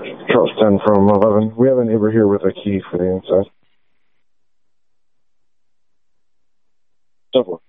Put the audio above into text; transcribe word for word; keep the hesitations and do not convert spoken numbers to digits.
Charles ten from eleven. We have a neighbor here with a key for the inside. ten four.